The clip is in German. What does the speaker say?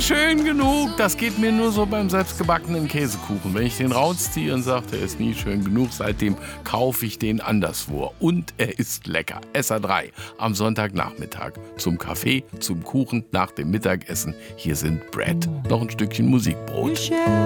schön genug. Das geht mir nur so beim selbstgebackenen Käsekuchen. Wenn ich den rausziehe und sage, der ist nie schön genug, seitdem kaufe ich den anderswo. Und er ist lecker. SA3 am Sonntagnachmittag. Zum Kaffee, zum Kuchen, nach dem Mittagessen. Hier sind Brad. Noch ein Stückchen Musikbrot.